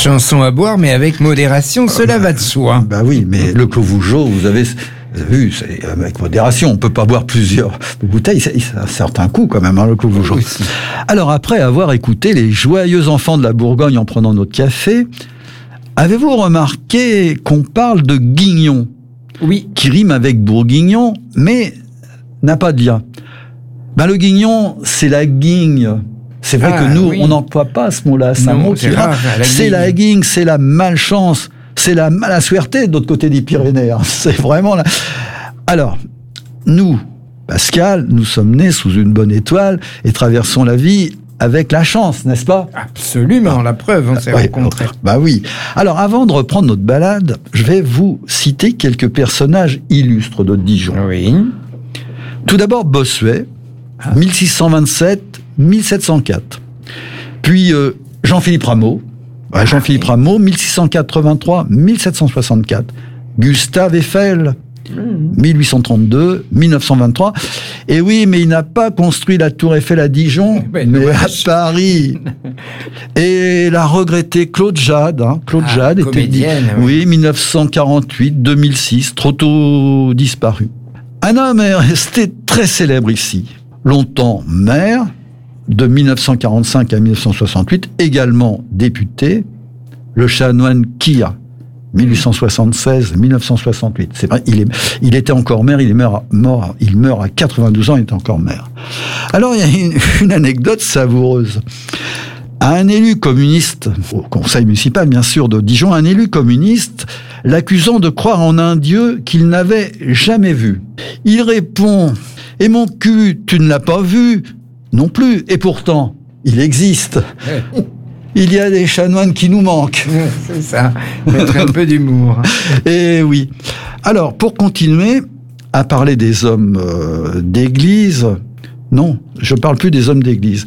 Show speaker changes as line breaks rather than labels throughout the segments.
Chanson à boire, mais avec modération, cela va de soi.
Bah oui, mais le Clos Vougeot, vous avez vu, c'est avec modération. On peut pas boire plusieurs bouteilles. Ça a un certain coût quand même, hein, le Clos Vougeot.
Oui.
Alors après avoir écouté les joyeux enfants de la Bourgogne en prenant notre café, avez-vous remarqué qu'on parle de guignon?
Oui.
Qui rime avec bourguignon, mais n'a pas de lien. Ben, le guignon, c'est la guigne. C'est vrai que nous, on n'emploie pas ce mot-là. C'est un mot qui rare. C'est la guigne, c'est la malchance, c'est la mala suerte de l'autre côté des Pyrénées. Hein. C'est vraiment là. Alors, nous, Pascal, nous sommes nés sous une bonne étoile et traversons la vie avec la chance, n'est-ce pas?
Absolument, la preuve, on s'est rencontrés.
Bah oui. Alors, avant de reprendre notre balade, je vais vous citer quelques personnages illustres de Dijon.
Oui.
Tout d'abord, Bossuet, 1627-1704. Puis Jean-Philippe Rameau, 1683-1764. Gustave Eiffel, 1832-1923. Et oui, mais il n'a pas construit la tour Eiffel à Dijon, mais à Paris. Et la regrettée Claude Jade. Claude Jade était
comédienne.
Oui, 1948-2006, trop tôt disparu. Un homme est resté très célèbre ici. Longtemps maire, de 1945 à 1968, également député, le chanoine Kia, 1876-1968. C'est vrai, il était encore maire, il meurt à 92 ans, il était encore maire. Alors, il y a une anecdote savoureuse. Un élu communiste, au conseil municipal bien sûr de Dijon, un élu communiste l'accusant de croire en un dieu qu'il n'avait jamais vu. Il répond « Et mon cul, tu ne l'as pas vu ?» Non plus, et pourtant, il existe. Il y a des chanoines qui nous manquent.
C'est ça, mettre un peu d'humour.
Et oui. Alors, pour continuer à parler des hommes d'église... Non, je parle plus des hommes d'église.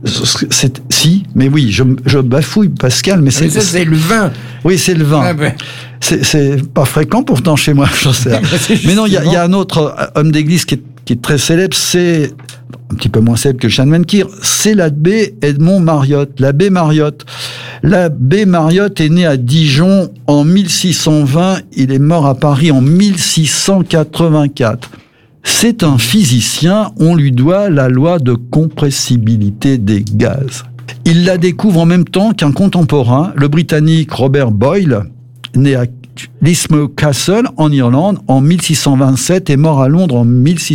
Si, mais oui, je bafouille, Pascal, mais
ça, c'est le vin.
Oui, c'est le vin.
Ah ben.
C'est pas fréquent pourtant chez moi, je sais. Mais non, il y a un autre homme d'église qui est très célèbre, c'est un petit peu moins célèbre que le chanoine Kir, c'est l'abbé Edmond Mariotte, l'abbé Mariotte. L'abbé Mariotte est né à Dijon en 1620, il est mort à Paris en 1684. C'est un physicien, on lui doit la loi de compressibilité des gaz. Il la découvre en même temps qu'un contemporain, le Britannique Robert Boyle, né à Lismore Castle, en Irlande, en 1627 et mort à Londres en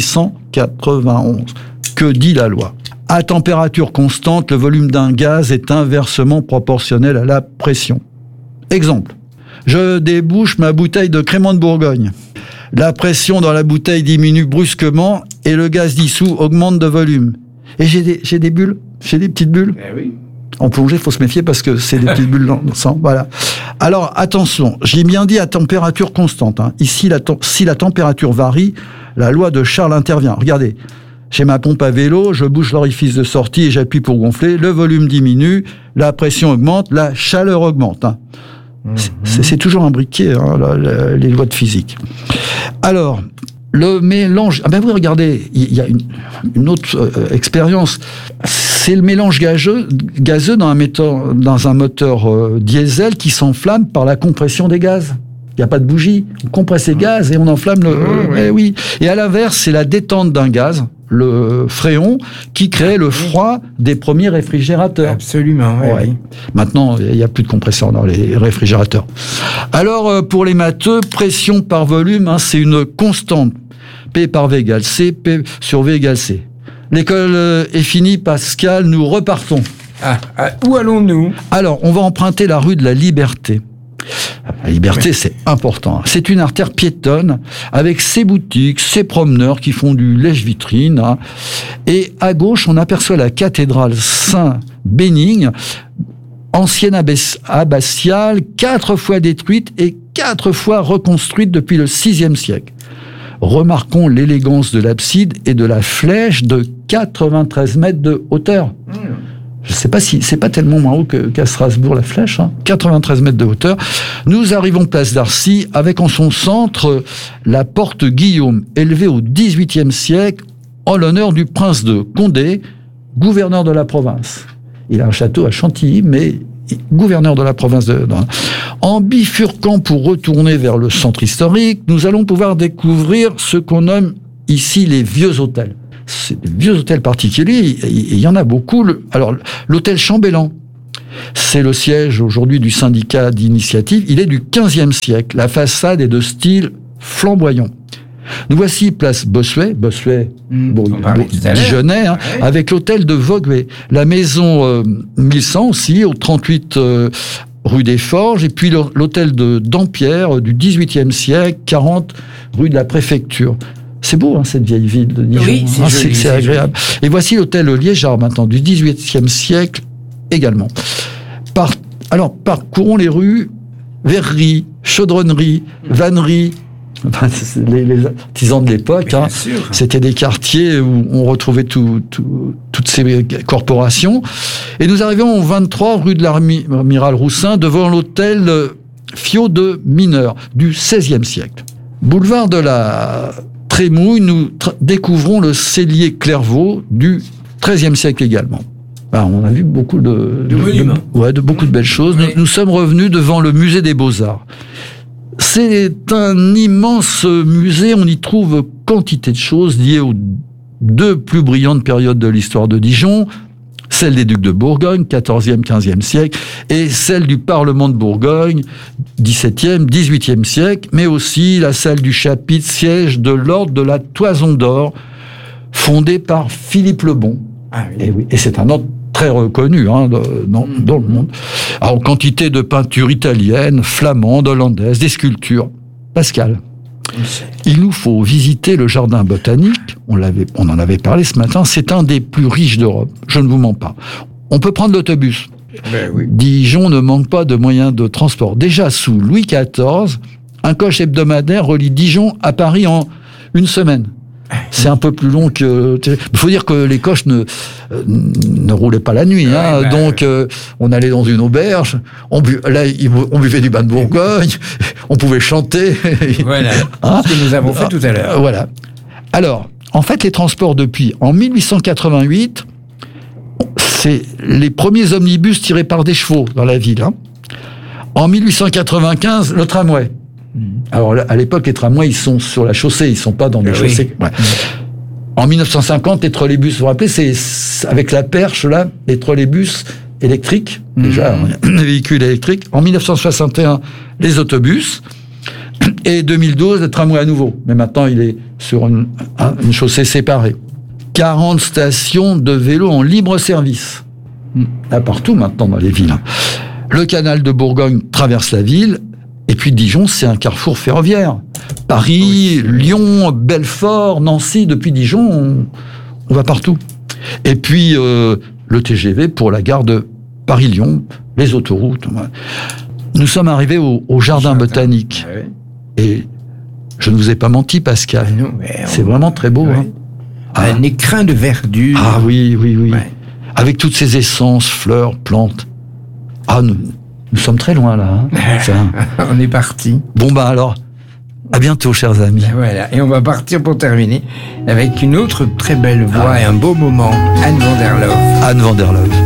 1691. Que dit la loi? À température constante, le volume d'un gaz est inversement proportionnel à la pression. Exemple. Je débouche ma bouteille de crément de Bourgogne. La pression dans la bouteille diminue brusquement et le gaz dissous augmente de volume. Et j'ai des bulles, j'ai des petites bulles.
Oui.
En plongée, il faut se méfier parce que c'est des petites bulles dans le sang. Voilà. Alors, attention, j'ai bien dit à température constante. Hein. Ici, si la température varie, la loi de Charles intervient. Regardez, j'ai ma pompe à vélo, je bouche l'orifice de sortie et j'appuie pour gonfler. Le volume diminue, la pression augmente, la chaleur augmente. Hein. C'est toujours imbriqué, hein, les lois de physique. Alors, le mélange... Ah ben oui, regardez, il y a une autre expérience. C'est le mélange gazeux dans un moteur diesel qui s'enflamme par la compression des gaz. Il n'y a pas de bougie. On compresse les gaz et on enflamme le... oui. Et à l'inverse, c'est la détente d'un gaz, le fréon, qui crée le froid des premiers réfrigérateurs.
Absolument, oui.
Maintenant, il n'y a plus de compresseur dans les réfrigérateurs. Alors, pour les matheux, pression par volume, hein, c'est une constante. P par V égale C, P sur V égale C. L'école est finie, Pascal, nous repartons.
Où allons-nous? Alors,
on va emprunter la rue de la Liberté. La Liberté, c'est important. C'est une artère piétonne avec ses boutiques, ses promeneurs qui font du lèche-vitrine. Hein. Et à gauche, on aperçoit la cathédrale Saint-Bénigne, ancienne abbatiale, 4 fois détruite et 4 fois reconstruite depuis le VIe siècle. Remarquons l'élégance de l'abside et de la flèche de 93 mètres de hauteur. Je ne sais pas si c'est pas tellement moins haut qu'à Strasbourg la flèche, hein. 93 mètres de hauteur. Nous arrivons place d'Arcy avec en son centre la porte Guillaume, élevée au XVIIIe siècle en l'honneur du prince de Condé, gouverneur de la province. Il a un château à Chantilly, mais gouverneur de la province En bifurquant pour retourner vers le centre historique, nous allons pouvoir découvrir ce qu'on nomme ici les vieux hôtels. C'est des vieux hôtels particuliers, il y en a beaucoup. Alors, l'hôtel Chambellan, c'est le siège aujourd'hui du syndicat d'initiative. Il est du XVe siècle. La façade est de style flamboyant. Nous voici place Bossuet, Dijonais, hein, ouais. Avec l'hôtel de Vogüé, la maison 1100 aussi, au 38 rue des Forges, et puis l'hôtel de Dampierre du XVIIIe siècle, 40 rue de la Préfecture. C'est beau, hein, cette vieille ville de Dijon.
Oui, c'est joli,
c'est agréable. Joli. Et voici l'hôtel Liégeard maintenant, du XVIIIe siècle également. Parcourons les rues Verrerie, Chaudronnerie, Vannerie. Les artisans de l'époque, hein, c'était des quartiers où on retrouvait toutes ces corporations. Et nous arrivons au 23 rue de l'Amiral Roussin, devant l'hôtel Fiot de Mineur, du XVIe siècle. Boulevard de la Trémouille, nous découvrons le cellier Clairvaux du XIIIe siècle également. Alors, on a vu beaucoup de beaucoup de belles choses. Oui. Nous sommes revenus devant le musée des Beaux-Arts. C'est un immense musée, on y trouve quantité de choses liées aux deux plus brillantes périodes de l'histoire de Dijon, celle des ducs de Bourgogne, 14e, 15e siècle, et celle du Parlement de Bourgogne, 17e, 18e siècle, mais aussi la salle du chapitre, siège de l'ordre de la Toison d'Or, fondée par Philippe le Bon. Ah oui. Et c'est un ordre très reconnu dans le monde. Alors, quantité de peintures italiennes, flamandes, hollandaises, des sculptures. Pascal, il nous faut visiter le jardin botanique. On en avait parlé ce matin. C'est un des plus riches d'Europe. Je ne vous mens pas. On peut prendre l'autobus.
Oui.
Dijon ne manque pas de moyens de transport. Déjà sous Louis XIV, un coche hebdomadaire relie Dijon à Paris en une semaine. C'est un peu plus long que... Il faut dire que les coches ne roulaient pas la nuit. Donc, on allait dans une auberge, on buvait du bain de Bourgogne, on pouvait chanter.
Voilà, ce que nous avons fait tout à l'heure.
Voilà. Alors, en fait, les transports en 1888, c'est les premiers omnibus tirés par des chevaux dans la ville. En 1895, le tramway. Alors, à l'époque, les tramways, ils sont sur la chaussée, ils sont pas dans des chaussées. Ouais. En 1950, les trolleybus, vous vous rappelez, c'est avec la perche, là, les trolleybus électriques, déjà, les véhicules électriques. En 1961, les autobus. Et 2012, le tramway à nouveau. Mais maintenant, il est sur une chaussée séparée. 40 stations de vélos en libre service. Là, partout, maintenant, dans les villes. Le canal de Bourgogne traverse la ville. Et puis Dijon, c'est un carrefour ferroviaire. Paris, Lyon, Belfort, Nancy, depuis Dijon, on va partout. Et puis le TGV pour la gare de Paris-Lyon, les autoroutes. Nous sommes arrivés au jardin botanique. Et je ne vous ai pas menti, Pascal.
Non,
c'est vraiment très beau.
Ouais. Un écrin de verdure.
Ah oui.
Ouais.
Avec toutes ces essences, fleurs, plantes. Ah, nous sommes très loin, là.
On est parti.
Bon, alors, à bientôt, chers amis.
Voilà, et on va partir pour terminer avec une autre très belle voix et un beau moment, Anne van der Loof.
Anne van der Loof.